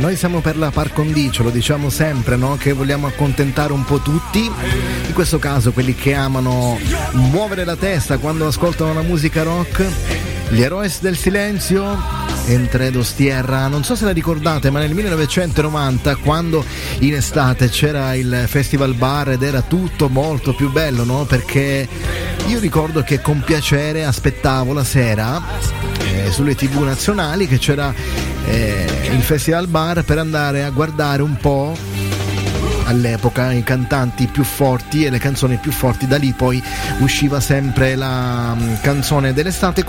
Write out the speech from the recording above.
Noi siamo per la par condicio, lo diciamo sempre, no? Che vogliamo accontentare un po' tutti, in questo caso quelli che amano muovere la testa quando ascoltano la musica rock. Gli Heroes del Silenzio, Entre dos Tierra, non so se la ricordate, ma nel 1990, quando in estate c'era il Festival Bar ed era tutto molto più bello, no? Perché io ricordo che con piacere aspettavo la sera sulle TV nazionali che c'era il Festival Bar per andare a guardare un po' all'epoca i cantanti più forti e le canzoni più forti. Da lì poi usciva sempre la canzone dell'estate